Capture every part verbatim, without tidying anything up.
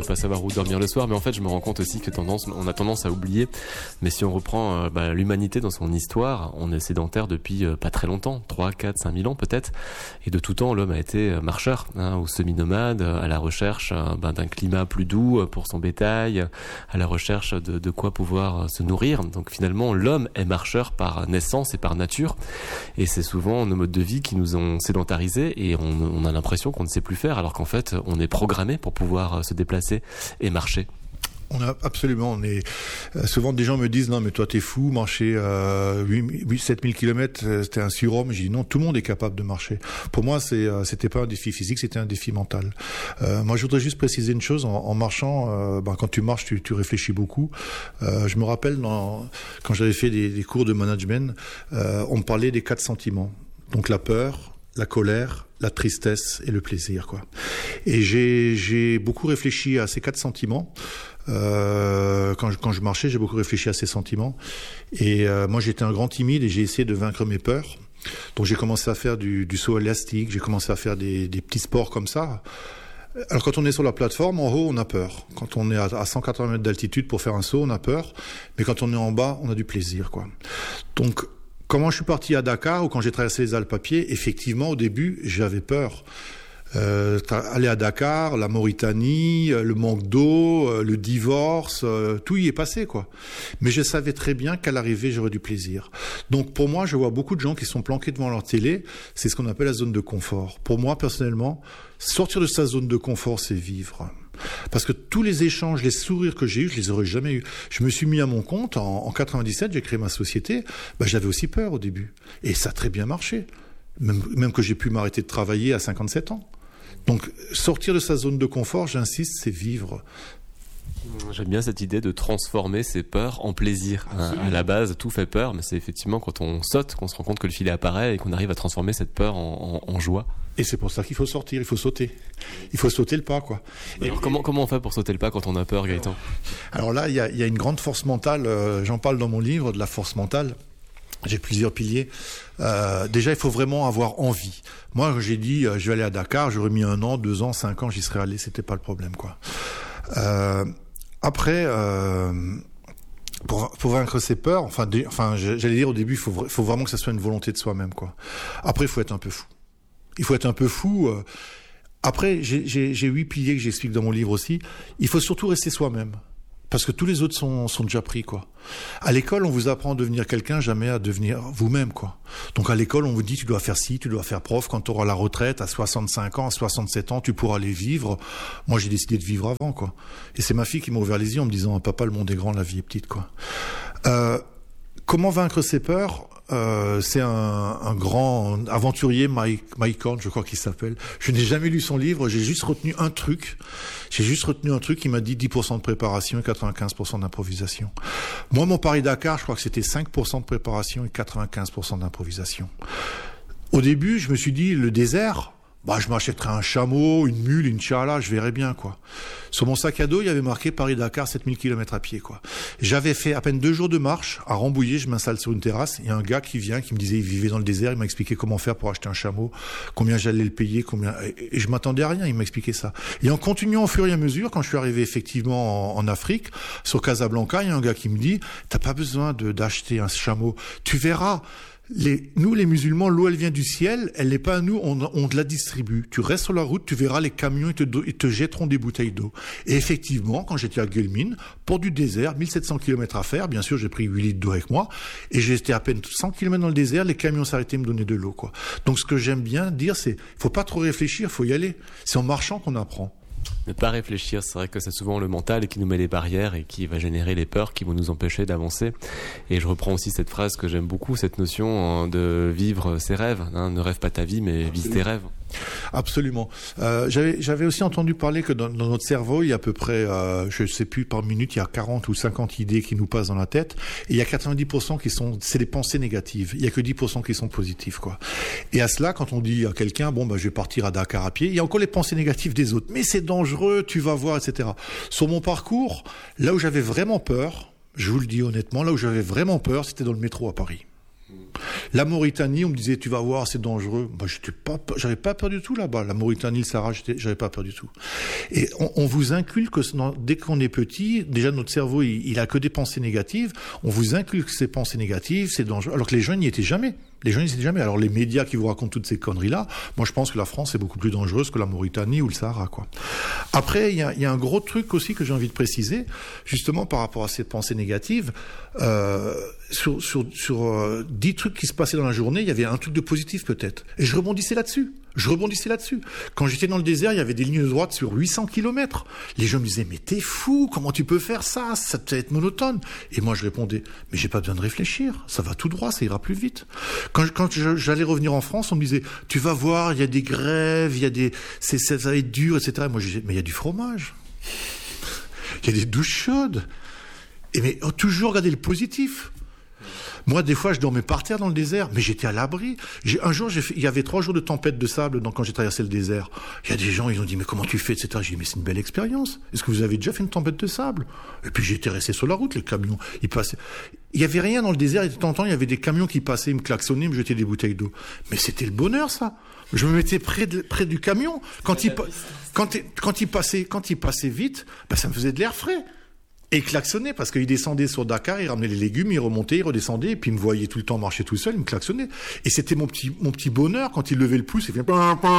pas savoir où dormir le soir, mais en fait je me rends compte aussi que tendance, on a tendance à oublier, mais si on reprend euh, bah, l'humanité dans son histoire, on est sédentaire depuis euh, pas très longtemps, trois, quatre, cinq mille ans peut-être, et de tout temps l'homme a été marcheur, hein, ou semi-nomade, à la recherche euh, bah, d'un climat plus doux pour son bétail, à la recherche de, de quoi pouvoir se nourrir. Donc finalement l'homme est marcheur par naissance et par nature, et c'est souvent nos modes de vie qui nous ont sédentarisés, et on, on a l'impression qu'on ne sait plus faire, alors qu'en fait on est programmé pour pouvoir se déplacer et marcher. On a absolument, on est euh, souvent des gens me disent non mais toi t'es fou, marcher euh, huit sept mille kilomètres c'était un surhomme. J'ai dit non, tout le monde est capable de marcher. Pour moi c'est euh, c'était pas un défi physique, c'était un défi mental. Euh, moi je voudrais juste préciser une chose, en, en marchant, euh, ben, quand tu marches tu, tu réfléchis beaucoup. Euh, je me rappelle dans, quand j'avais fait des, des cours de management, euh, on me parlait des quatre sentiments. Donc la peur, la colère, la tristesse et le plaisir, quoi. Et j'ai j'ai beaucoup réfléchi à ces quatre sentiments. Euh, quand je, quand je marchais, j'ai beaucoup réfléchi à ces sentiments. Et euh, moi, j'étais un grand timide et j'ai essayé de vaincre mes peurs. Donc, j'ai commencé à faire du, du saut élastique. J'ai commencé à faire des, des petits sports comme ça. Alors, quand on est sur la plateforme, en haut, on a peur. Quand on est à, à cent quatre-vingts mètres d'altitude pour faire un saut, on a peur. Mais quand on est en bas, on a du plaisir, quoi. Donc, comment je suis parti à Dakar ou quand j'ai traversé les Alpes à pied, effectivement, au début, j'avais peur. Euh, aller à Dakar, la Mauritanie, euh, le manque d'eau, euh, le divorce, euh, tout y est passé, quoi. Mais je savais très bien qu'à l'arrivée, j'aurais du plaisir. Donc pour moi, je vois beaucoup de gens qui sont planqués devant leur télé. C'est ce qu'on appelle la zone de confort. Pour moi, personnellement, sortir de sa zone de confort, c'est vivre. Parce que tous les échanges, les sourires que j'ai eus, je les aurais jamais eus. Je me suis mis à mon compte en, en quatre-vingt-dix-sept, j'ai créé ma société. Ben, j'avais aussi peur au début. Et ça a très bien marché. Même, même que j'ai pu m'arrêter de travailler à cinquante-sept ans. Donc, sortir de sa zone de confort, j'insiste, c'est vivre. J'aime bien cette idée de transformer ses peurs en plaisir. Hein, à la base, tout fait peur, mais c'est effectivement quand on saute qu'on se rend compte que le filet apparaît et qu'on arrive à transformer cette peur en, en, en joie. Et c'est pour ça qu'il faut sortir, il faut sauter. Il faut sauter le pas, quoi. Alors, et, comment, comment on fait pour sauter le pas quand on a peur, Gaëtan ? Alors là, il y a, y a une grande force mentale. Euh, j'en parle dans mon livre, de la force mentale. J'ai plusieurs piliers. Euh, déjà, il faut vraiment avoir envie. Moi, j'ai dit, euh, je vais aller à Dakar, j'aurais mis un an, deux ans, cinq ans, j'y serais allé, c'était pas le problème, quoi. Euh, après, euh, pour, pour vaincre ses peurs, enfin, des, enfin, j'allais dire au début, il faut, faut vraiment que ça soit une volonté de soi-même, quoi. Après, il faut être un peu fou. Il faut être un peu fou. Euh. Après, j'ai, j'ai, j'ai huit piliers que j'explique dans mon livre aussi. Il faut surtout rester soi-même. Parce que tous les autres sont, sont déjà pris, quoi. À l'école, on vous apprend à devenir quelqu'un, jamais à devenir vous-même, quoi. Donc à l'école, on vous dit, tu dois faire ci, tu dois faire prof. Quand tu auras la retraite, à soixante-cinq ans, à soixante-sept ans, tu pourras aller vivre. Moi, j'ai décidé de vivre avant, quoi. Et c'est ma fille qui m'a ouvert les yeux en me disant, papa, le monde est grand, la vie est petite, quoi. Euh, comment vaincre ses peurs ? Euh, c'est un, un grand aventurier, Mike, Mike Horn, je crois qu'il s'appelle. Je n'ai jamais lu son livre, j'ai juste retenu un truc. J'ai juste retenu un truc qui m'a dit dix pour cent de préparation et quatre-vingt-quinze pour cent d'improvisation. Moi, mon Paris-Dakar, je crois que c'était cinq pour cent de préparation et quatre-vingt-quinze pour cent d'improvisation. Au début, je me suis dit, le désert, bah, je m'achèterais un chameau, une mule, une chala, je verrais bien, quoi. Sur mon sac à dos, il y avait marqué Paris-Dakar, sept mille kilomètres à pied, quoi. J'avais fait à peine deux jours de marche. À Rambouillet, je m'installe sur une terrasse. Il y a un gars qui vient, qui me disait, il vivait dans le désert. Il m'a expliqué comment faire pour acheter un chameau, combien j'allais le payer, combien, et, et je m'attendais à rien. Il m'a expliqué ça. Et en continuant au fur et à mesure, quand je suis arrivé effectivement en, en Afrique, sur Casablanca, il y a un gars qui me dit, t'as pas besoin de, d'acheter un chameau. Tu verras. Les, nous, les musulmans, l'eau, elle vient du ciel, elle n'est pas à nous, on, on te la distribue. Tu restes sur la route, tu verras les camions, ils te, ils te jetteront des bouteilles d'eau. Et effectivement, quand j'étais à Guelmine, port du désert, mille sept cents kilomètres à faire, bien sûr, j'ai pris huit litres d'eau avec moi, et j'étais à peine cent kilomètres dans le désert, les camions s'arrêtaient de me donner de l'eau, quoi. Donc, ce que j'aime bien dire, c'est, faut pas trop réfléchir, faut y aller. C'est en marchant qu'on apprend. Ne pas réfléchir, c'est vrai que c'est souvent le mental qui nous met les barrières et qui va générer les peurs qui vont nous empêcher d'avancer. Et je reprends aussi cette phrase que j'aime beaucoup, cette notion de vivre ses rêves. Hein, ne rêve pas ta vie, mais vis tes rêves. Absolument. Euh, j'avais, j'avais aussi entendu parler que dans, dans notre cerveau, il y a à peu près, euh, je sais plus, par minute, il y a quarante ou cinquante idées qui nous passent dans la tête. Et il y a quatre-vingt-dix pour cent qui sont, c'est des pensées négatives. Il y a que dix pour cent qui sont positives, quoi. Et à cela, quand on dit à quelqu'un, bon, bah, je vais partir à Dakar à pied, il y a encore les pensées négatives des autres. Mais c'est dangereux, tu vas voir, et cetera. Sur mon parcours, là où j'avais vraiment peur, je vous le dis honnêtement, là où j'avais vraiment peur, c'était dans le métro à Paris. La Mauritanie, on me disait, tu vas voir, c'est dangereux. Bah, j'étais pas, j'avais pas peur du tout là-bas. La Mauritanie, le Sahara, j'étais, j'avais pas peur du tout. Et on, on vous inculque, dès qu'on est petit, déjà notre cerveau, il, il a que des pensées négatives. On vous inculque ces pensées négatives, c'est dangereux. Alors que les gens n'y étaient jamais. Les gens n'y étaient jamais. Alors les médias qui vous racontent toutes ces conneries-là, moi je pense que la France est beaucoup plus dangereuse que la Mauritanie ou le Sahara, quoi. Après, il y a, y a un gros truc aussi que j'ai envie de préciser, justement par rapport à ces pensées négatives. Euh, sur sur sur euh, dix trucs qui se passaient dans la journée, il y avait un truc de positif peut-être. Et je rebondissais là-dessus. Je rebondissais là-dessus. Quand j'étais dans le désert, il y avait des lignes de droite sur huit cents kilomètres. Les gens me disaient, mais t'es fou, comment tu peux faire ça? Ça peut être monotone. Et moi, je répondais, mais j'ai pas besoin de réfléchir. Ça va tout droit, ça ira plus vite. Quand, quand j'allais revenir en France, on me disait, tu vas voir, il y a des grèves, il y a des, c'est, ça va être dur, et cetera. Et moi, je disais, mais il y a du fromage. Il y a des douches chaudes. Et mais, oh, toujours regarder le positif. Moi, des fois, je dormais par terre dans le désert, mais j'étais à l'abri. J'ai, un jour, j'ai fait, il y avait trois jours de tempête de sable donc, quand j'ai traversé le désert. Il y a des gens, ils ont dit, mais comment tu fais, et cetera. J'ai dit, mais c'est une belle expérience. Est-ce que vous avez déjà fait une tempête de sable? Et puis, j'étais resté sur la route, les camions, ils passaient. Il y avait rien dans le désert, et de temps en temps, il y avait des camions qui passaient, ils me klaxonnaient, ils me jetaient des bouteilles d'eau. Mais c'était le bonheur, ça. Je me mettais près, de, près du camion. Quand il, quand, quand il passait, quand il passait vite, ben, ça me faisait de l'air frais. Et il klaxonnait, parce qu'il descendait sur Dakar, il ramenait les légumes, il remontait, il redescendait, et puis il me voyait tout le temps marcher tout seul, il me klaxonnait. Et c'était mon petit, mon petit bonheur, quand il levait le pouce, il fait...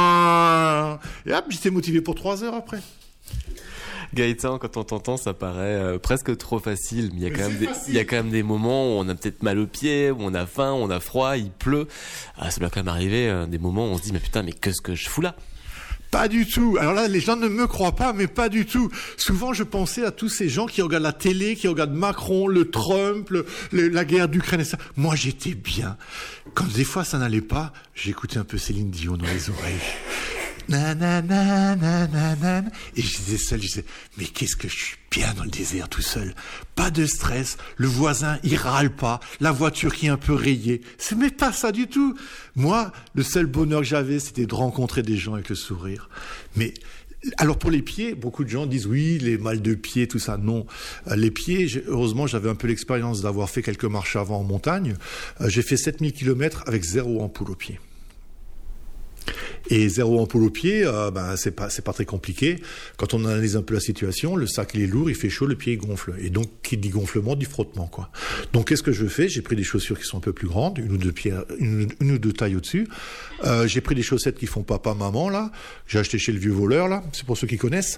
Et hop, j'étais motivé pour trois heures après. Gaëtan, quand on t'entend, ça paraît euh, presque trop facile. Mais il y a quand même des, il y a quand même des moments où on a peut-être mal aux pieds, où on a faim, où on a froid, il pleut. Ah, ça doit quand même arriver euh, des moments où on se dit, mais putain, mais qu'est-ce que je fous là? Pas du tout. Alors là, les gens ne me croient pas, mais pas du tout. Souvent, je pensais à tous ces gens qui regardent la télé, qui regardent Macron, le Trump, le, le, la guerre d'Ukraine et ça. Moi, j'étais bien. Quand des fois, ça n'allait pas, j'écoutais un peu Céline Dion dans les oreilles. Nanana, nanana. Et je disais seul, je disais, mais qu'est-ce que je suis bien dans le désert tout seul. Pas de stress, le voisin, il râle pas, la voiture qui est un peu rayée. C'est mais pas ça du tout. Moi, le seul bonheur que j'avais, c'était de rencontrer des gens avec le sourire. Mais, alors pour les pieds, beaucoup de gens disent oui, les mal de pieds, tout ça. Non. Les pieds, heureusement, j'avais un peu l'expérience d'avoir fait quelques marches avant en montagne. J'ai fait sept mille kilomètres avec zéro ampoule au pied. Et zéro ampoule au pied, euh, ben c'est pas c'est pas très compliqué. Quand on analyse un peu la situation, le sac il est lourd, il fait chaud, le pied il gonfle. Et donc qui dit gonflement dit frottement quoi. Donc qu'est-ce que je fais? J'ai pris des chaussures qui sont un peu plus grandes, une ou deux pieds, une, une ou deux tailles au-dessus. Euh, j'ai pris des chaussettes qui font papa maman là. J'ai acheté chez le vieux voleur là. C'est pour ceux qui connaissent.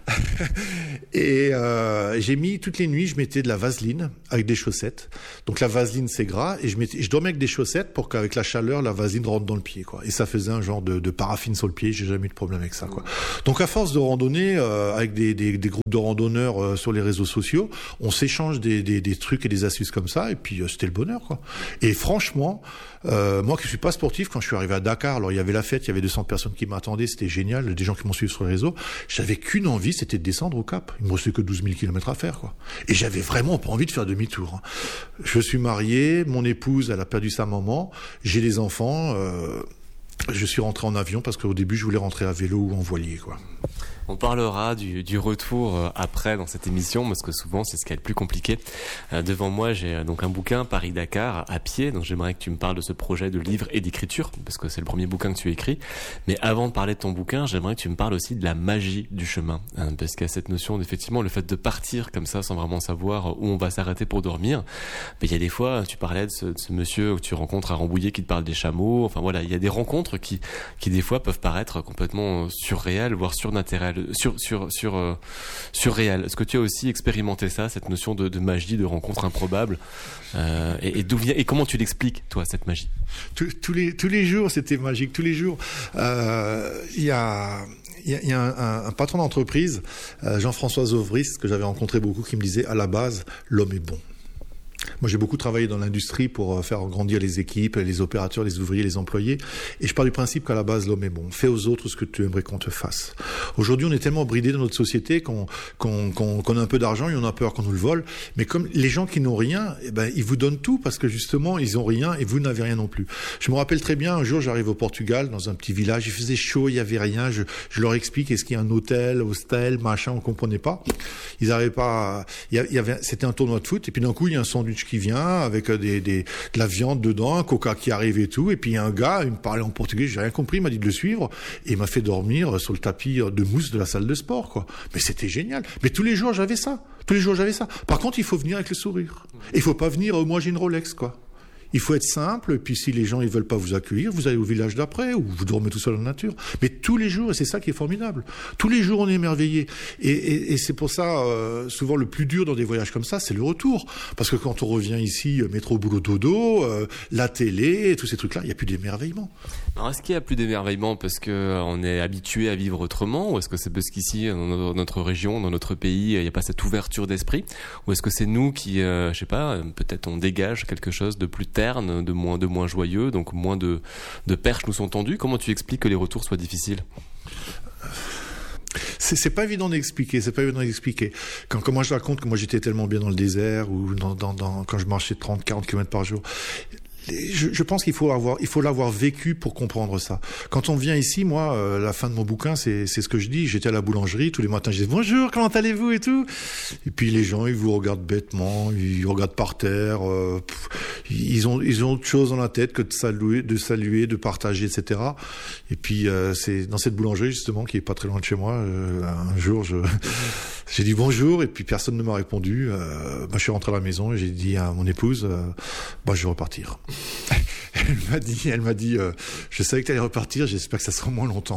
Et euh, j'ai mis toutes les nuits, je mettais de la vaseline avec des chaussettes. Donc la vaseline c'est gras et je mettais, je dormais avec des chaussettes pour qu'avec la chaleur la vaseline rentre dans le pied quoi. Et ça faisait un genre de, de paraffine sur le pied, j'ai jamais eu de problème avec ça quoi. Donc à force de randonner euh, avec des, des, des groupes de randonneurs euh, sur les réseaux sociaux, on s'échange des, des, des trucs et des astuces comme ça et puis euh, c'était le bonheur quoi. Et franchement, euh, moi qui suis pas sportif, quand je suis arrivé à Dakar, alors il y avait la fête, il y avait deux cents personnes qui m'attendaient, c'était génial, des gens qui m'ont suivi sur les réseaux, j'avais qu'une envie, c'était de descendre au Cap. Il me restait que douze mille kilomètres à faire quoi. Et j'avais vraiment pas envie de faire demi-tour. Hein. Je suis marié, mon épouse elle a perdu sa maman, j'ai des enfants. Euh, Je suis rentré en avion parce qu'au début, je voulais rentrer à vélo ou en voilier, quoi. On parlera du, du retour euh, après dans cette émission parce que souvent c'est ce qui est le plus compliqué. Euh, devant moi j'ai euh, donc un bouquin Paris-Dakar à pied, donc j'aimerais que tu me parles de ce projet de livre et d'écriture parce que c'est le premier bouquin que tu écris. Mais avant de parler de ton bouquin, j'aimerais que tu me parles aussi de la magie du chemin, hein, parce qu'il y a cette notion d'effectivement le fait de partir comme ça sans vraiment savoir où on va s'arrêter pour dormir. Mais il y a des fois, tu parlais de ce, de ce monsieur que tu rencontres à Rambouillet qui te parle des chameaux. Enfin voilà, il y a des rencontres qui qui des fois peuvent paraître complètement surréelles, voire surnaturelles. Sur, sur, sur, euh, surréel. Est-ce que tu as aussi expérimenté ça, cette notion de, de magie, de rencontre improbable euh, et, et, d'où vient, et comment tu l'expliques, toi, cette magie? tous, tous, les, tous les jours, c'était magique, tous les jours. Il euh, y a... Il y a, y a un, un patron d'entreprise, euh, Jean-François Zovris, que j'avais rencontré beaucoup, qui me disait, à la base, l'homme est bon. Moi, j'ai beaucoup travaillé dans l'industrie pour faire grandir les équipes, les opérateurs, les ouvriers, les employés. Et je pars du principe qu'à la base, l'homme est bon. Fais aux autres ce que tu aimerais qu'on te fasse. Aujourd'hui, on est tellement bridé dans notre société qu'on, qu'on, qu'on, qu'on a un peu d'argent et on a peur qu'on nous le vole. Mais comme les gens qui n'ont rien, eh ben, ils vous donnent tout parce que justement, ils ont rien et vous n'avez rien non plus. Je me rappelle très bien, un jour, j'arrive au Portugal, dans un petit village. Il faisait chaud, il y avait rien. Je, je leur explique, est-ce qu'il y a un hôtel, hostel, machin, on comprenait pas. Ils n'arrivaient pas. Il y avait, c'était un tournoi de foot, et puis d'un coup, il y a un sandwich qui vient avec des, des, de la viande dedans, un coca qui arrive et tout, et puis il y a un gars, il me parlait en portugais, j'ai rien compris, il m'a dit de le suivre, et il m'a fait dormir sur le tapis de mousse de la salle de sport, quoi. Mais c'était génial. Mais tous les jours, j'avais ça. Tous les jours, j'avais ça. Par contre, il faut venir avec le sourire. Il faut pas venir, euh, moi j'ai une Rolex, quoi. Il faut être simple, et puis si les gens ils veulent pas vous accueillir, vous allez au village d'après, ou vous dormez tout seul dans la nature. Mais tous les jours, et c'est ça qui est formidable, tous les jours on est émerveillé. Et, et, et c'est pour ça, euh, souvent le plus dur dans des voyages comme ça, c'est le retour. Parce que quand on revient ici, métro, boulot, dodo, euh, la télé, et tous ces trucs-là, il n'y a plus d'émerveillement. Alors est-ce qu'il y a plus d'émerveillement parce qu'on est habitué à vivre autrement, ou est-ce que c'est parce qu'ici, dans notre région, dans notre pays, il n'y a pas cette ouverture d'esprit, ou est-ce que c'est nous qui, euh, je sais pas, peut-être on dégage quelque chose de plus terne, de moins, de moins joyeux, donc moins de, de perches nous sont tendues. Comment tu expliques que les retours soient difficiles ? C'est, c'est pas évident d'expliquer, c'est pas évident d'expliquer. Quand, quand moi je raconte que moi j'étais tellement bien dans le désert, ou dans, dans, dans, quand je marchais trente, quarante kilomètres par jour, Je, je pense qu'il faut avoir, il faut l'avoir vécu pour comprendre ça. Quand on vient ici, moi, euh, la fin de mon bouquin, c'est, c'est ce que je dis. J'étais à la boulangerie tous les matins, je disais bonjour, comment allez-vous et tout. Et puis les gens, ils vous regardent bêtement, ils regardent par terre. Euh, pff, ils ont, ils ont autre chose dans la tête que de saluer, de saluer, de partager, et cetera. Et puis euh, c'est dans cette boulangerie justement qui est pas très loin de chez moi. Euh, un jour, je, j'ai dit bonjour et puis personne ne m'a répondu. Euh, bah, je suis rentré à la maison et j'ai dit à mon épouse, euh, bah, je vais repartir. Elle m'a dit, elle m'a dit, euh, je savais que tu allais repartir, j'espère que ça sera moins longtemps.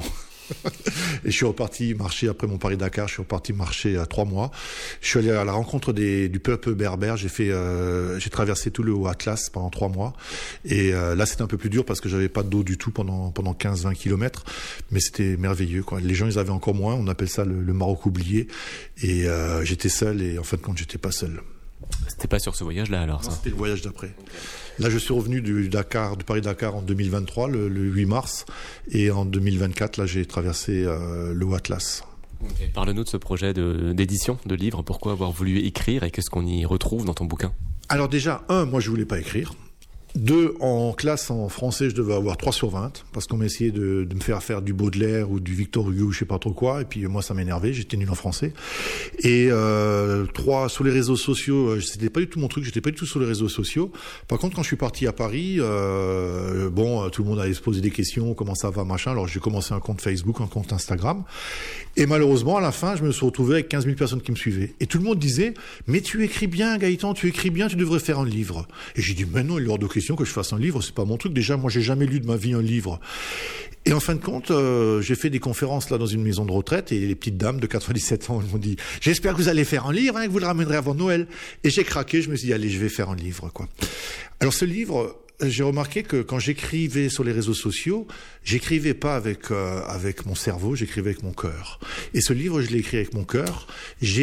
Et je suis reparti marcher après mon Paris-Dakar, je suis reparti marcher à trois mois. Je suis allé à la rencontre des, du peuple berbère, j'ai fait, euh, j'ai traversé tout le Haut Atlas pendant trois mois. Et euh, là, c'était un peu plus dur parce que j'avais pas d'eau du tout pendant, pendant quinze vingt kilomètres. Mais c'était merveilleux, quoi. Les gens, ils avaient encore moins, on appelle ça le, le Maroc oublié. Et euh, j'étais seul et en fin de compte, j'étais pas seul. C'était pas sur ce voyage-là alors ça ? Non, c'était le voyage d'après. Okay. Là, je suis revenu du Dakar, du Paris-Dakar en deux mille vingt-trois, le, le huit mars, et en deux mille vingt-quatre, là, j'ai traversé euh, le Haut Atlas. Okay. Parle-nous de ce projet de, d'édition de livre. Pourquoi avoir voulu écrire et qu'est-ce qu'on y retrouve dans ton bouquin ? Alors déjà, un, moi, je voulais pas écrire. Deux, en classe en français, je devais avoir trois sur vingt, parce qu'on m'a essayé de, de me faire faire du Baudelaire ou du Victor Hugo, je sais pas trop quoi, et puis moi ça m'énervait, j'étais nul en français. Et euh, trois, sur les réseaux sociaux, c'était pas du tout mon truc, j'étais pas du tout sur les réseaux sociaux. Par contre, quand je suis parti à Paris, euh, bon, tout le monde allait se poser des questions, comment ça va, machin. Alors j'ai commencé un compte Facebook, un compte Instagram, et malheureusement, à la fin, je me suis retrouvé avec quinze mille personnes qui me suivaient. Et tout le monde disait, mais tu écris bien, Gaëtan, tu écris bien, tu devrais faire un livre. Et j'ai dit, mais non, il est hors de question que je fasse un livre, c'est pas mon truc. Déjà, moi, j'ai jamais lu de ma vie un livre. Et en fin de compte, euh, j'ai fait des conférences là dans une maison de retraite et les petites dames de quatre-vingt-dix-sept ans, elles m'ont dit, j'espère que vous allez faire un livre, hein, que vous le ramènerez avant Noël. Et j'ai craqué, je me suis dit, allez, je vais faire un livre, quoi. Alors, ce livre, j'ai remarqué que quand j'écrivais sur les réseaux sociaux, j'écrivais pas avec euh, avec mon cerveau, j'écrivais avec mon cœur. Et ce livre, je l'ai écrit avec mon cœur. J'ai